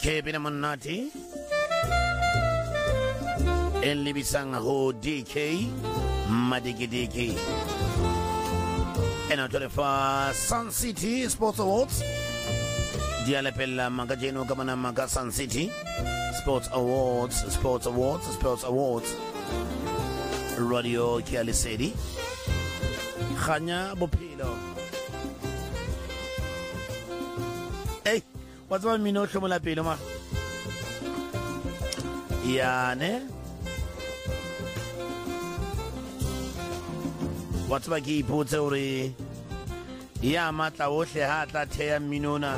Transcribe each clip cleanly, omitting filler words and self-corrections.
Kevin Monati en libisang ho DK Madigidiki en autolefa Sun City Sports Awards dialepella magajeno kamana maga Sun City Sports Awards Radio Kialisedi Khanya Bophelo. Hey, what's about me no shomola pelo ma? Ya ne? What's about ki ipotse hore ya matla ohle ha tla theya minona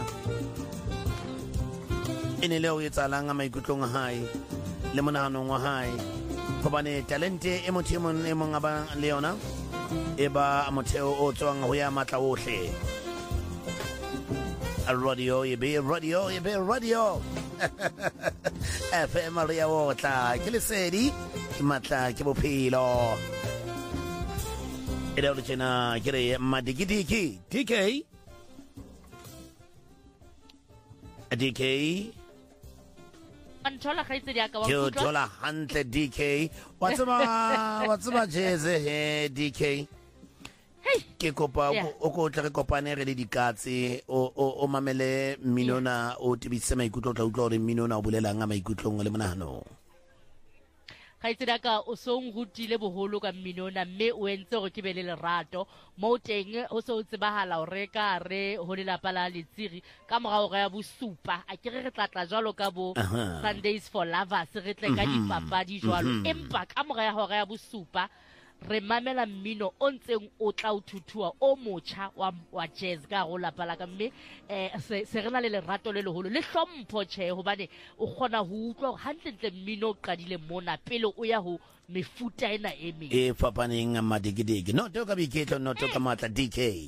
ene le o etsalang a maikutlong a hae le monahanong wa hae hobane talente e motho e mong a ba le yona e ba motheo o tswang ho ya matla ohle. Radio FM Maria Wota ke lesedi ke matla ke bophelo e le tsena ke re madigidiki DK Antola khaitse dia ka wa yo tola hantle DK what's about jeze he DK ke kopa o ko tla re kopane re le dikatse o mamele minona o tibitse maikutlo tla utlwa re minona o bolelang a maikutlong le monahano khaitse dia ka o so ngutile boholo ka minona mme o entse gore ke be le lerato mo teng o so tsebahala o reka re ho le lapala le tsiri ka morao ga ya bosupa a ke re tlatla jwalo ka bo Sundays for Lovers re tle ka dipapadi jwalo empa ka morao ya hora ya bosupa re mamela mmino o ntseng o tla o thuthua o motsha wa jazz ka go lapala ka mme se rena le lerato le leholo le hlompho tjhe hobane o kgona ho utlwa hantle mmino o qadile mona pele o ya ho mefuta ena e meng e fapaneng a madigidigi no toka biketlo no toka matla DK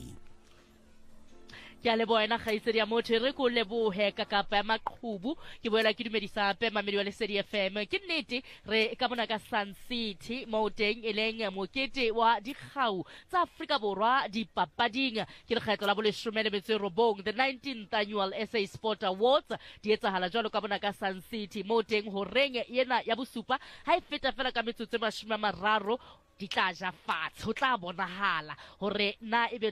ke a le bona khaisedi ya motho re ko lebohe ka kapa ya maqhubu ke boela ke dumedisa pe mamedi wa Lesedi FM ke nnete re ka bona ka Sun City mo teng eleng mokete wa dikgau tsa Afrika Borwa dipapading ke le kgetlo la bo 19 the 19th annual SA Sport Awards di etsahala jwalo ka bona ka Sun City mo teng ho reng yena ya bosupa ha e feta fela ka metsotso 30 di tla ja fatshe ho tla bonahala hore na ebe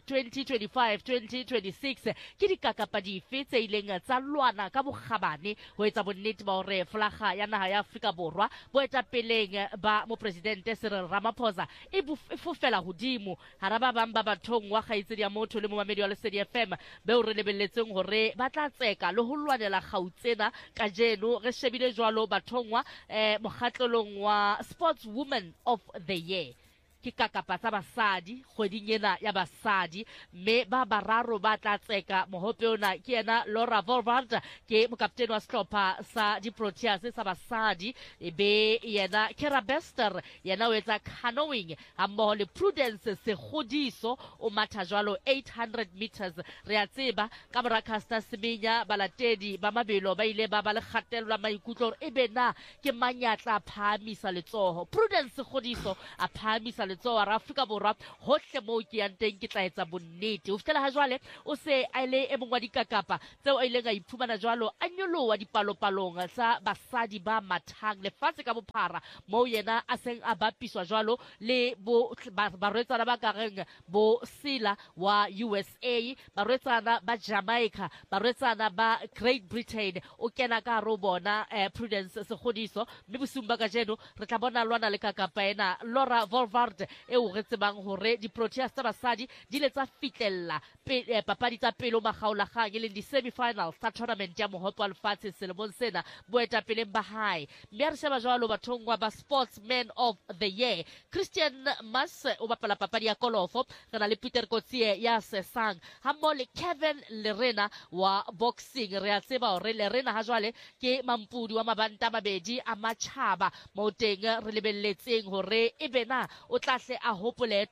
2025-2026 ke dikakapa dife tse ileng tsa lwana ka bokgabane ho etsa bonnete ba hore flaga ya naha ya Afrika Borwa boetapeleng ba mopresidente Cyril Ramaphosa e fofela hodimo hara ba bang ba bathong wa kgaitsedi ya motho le momamedi wa Lesedi FM be o re lebelletseng hore ba tla tseka le ho lwanela gautsena ka jeno re shebile jwalo bathong wa mokgatlelong wa Sportswoman of the Year ke kakapa tsa basadi kgweding ena ya basadi mme ba bararo ba tla tseka mohope ona ke yena Laura Volvard ke mokapteni wa sehlopha sa di-Proteas sa basadi ebe yena Kara Bester yena o etsa canoeing hammoho le Prudence Segodiso o matha jwalo 800 meters re a tseba ka mora Caster Semenya balatedi ba mabelo ba ile ba le kgatello la maikutlo ebe na ke manyatla a phahamisa letsoho Prudence Segodiso a phahamisa letsoho wa Afrika Borwa hohle mo ke yang teng ke tla etsa bonnete o fitela ha jwale o se a ile e mongwa dikakapa tseo a ileng a iphumana jwalo a nyolowa dipalopalong tsa basadi ba mathang lefatshe ka bophara mo yena a seng a bapiswa jwalo le barwetsana ba kareng bo Sila wa USA barwetsana ba Jamaica barwetsana ba Great Britain o kena ka ro bona Prudence Segodiso mme bosumba ka jeno re tla bona lwana le kakapa ena Laura Volvard e o re tsebang hore di-Proteas tsa basadi di le tsa fitlella papadi tsa pelo magaolagang e leng di-semi-finals tsa tournament ya mohope wa lefatshe selemong sena boetapeleng ba hae mme re sheba jwalo bathong wa ba Sportsman of the Year Christian Mas o bapala papadi ya kolofo re na le Peter Kotsie ya sesang hammoho le Kevin Lerena wa boxing re a tseba hore Lerena ha jwale ke mampudi wa mabanta mabedi a matjhaba mo teng re lebelletseng hore ebe na o tla hle a hopole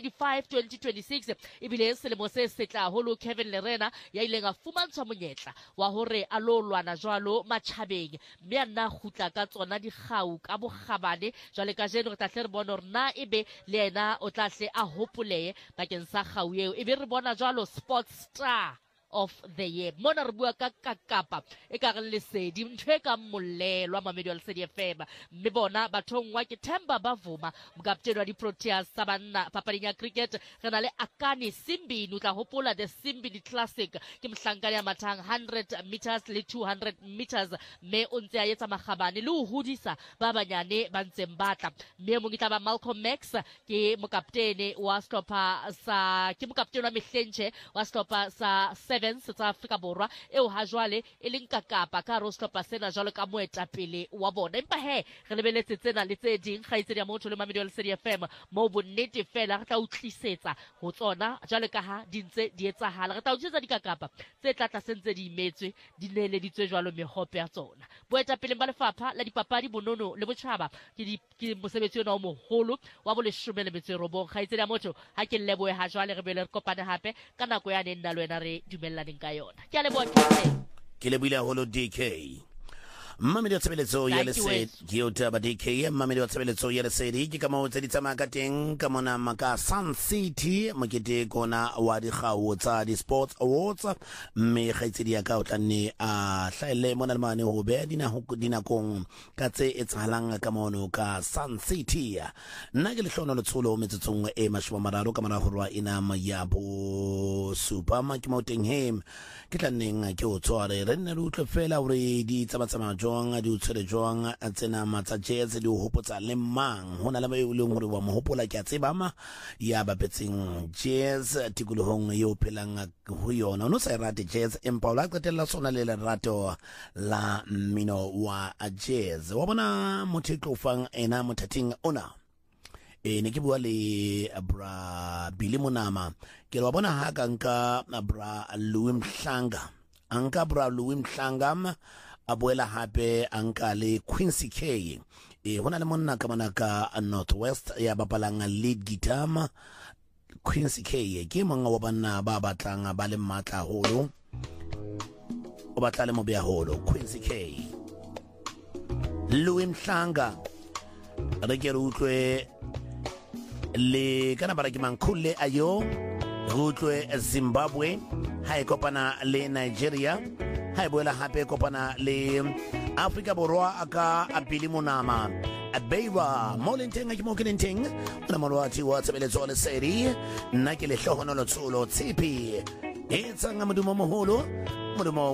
2025-2026 ebile selemo se setla holo Kevin Lerena ya ileng a fumantshwa monyetla wa hore a lo lwana jwalo matjhabeng mme a nna khutla ka tsona dikgau ka bokgabane jwale ka jeno re tla hle re bona hore na ebe le yena o tla hle a hopole bakeng sa kgau eo ebe re bona jwalo sports star of the year. Mona re bua ka kakapa e ka re lesedi ntho e ka molelo wa mamedi wa Lesedi FM. Mme bona bathongwa ke Themba Bavuma mokapteni wa di-Proteas tsa banna papading ya cricket. Re na le Akani Simbini, o tla hopola the Simbini Classic ke mohlankane ya mathang 100 meters le 200 meters. Mme o ntse a etsa makgabane le ho hodisa ba banyane ba ntseng batla. Mme mong tla ba Malcolm Max ke mokapteni wa stopper sa ke mokapteni wa mehlenche wa stopper sa Sevens tsa Afrika Borwa eo ha jwale e leng kakapa ka ro stopper sena jwalo ka moetapele wa bona. Empa he re lebeletse tsena le tse ding kgaitsedi ya motho le mamedi wa Lesedi FM mo bonnete fela re tla utlisetsa ho tsona jwalo ka ha di ntse di etsahala. Re tla utlisetsa dikakapa tse tlatla sentse di imetswe di neleditswe jwalo mehope ya tsona. Boetapele ba lefapha la dipapadi bonono le botjhaba ke mosebetsi ona o moholo wa bo 19 kgaitsedi ya motho ha ke lebohe ha jwale re bele re kopane hape ka nako ya neng nna le wena re dumellaneng ka yona. Ke a leboha ke lebohile haholo DK Mamedi wa tshebeletso ya Lesedi ke o taba DK Mamedi wa tshebeletso ya Lesedi ke ka mo tse di tsamaya ka teng ka mona maka Sun City mokete kona wa dikgao tsa di Sports Awards. Mme kgaitsedi ya ka o tlanne a hlaile mona le mane ho be dinakong ka tse etsahalang ka mono ka Sun City. Nna ke lehlono le tsholo metsotsong e 30 ka mora horwa ina ya bo super ma ke mo teng hem ke tlanneng ke o tsware re nne re utlwe fela hore di tsabatsama jwang di utswere jwang tsena matsa jazz di hopotsa le mang hona le ba e leng hore wa mo hopola ke a tseba ma ya bapetseng jazz tikolohong yo phelang ho yona no sa rate jazz empa la qetella sona le lerato la mmino wa jazz wa bona motho tlofang ena mothating ona ne ke bua le bra Billy Monama ke wa bona ha ka nka bra Louis Mhlanga anka bra Louis Mhlanga abuela hape anka le Quincy K hona le monna ka mona ka Northwest ya bapalanga lead guitar Quincy K ke mongwe wa bana ba batlang ba le matla holo o batla le mobe holo Quincy K Louis Mhlanga re ke re utlwe le kana bara ke mankhule ayo rutlwe Zimbabwe ha e kopana le Nigeria ha e boela hape kopana le Afrika Borwa aka Billy Monama Abeiwa molenteng ke mo kelenteng ona molwati wa tshebeletso le Lesedi nna ke le hlohono lo tsolo tshipi e tsanga modumo moholo modumo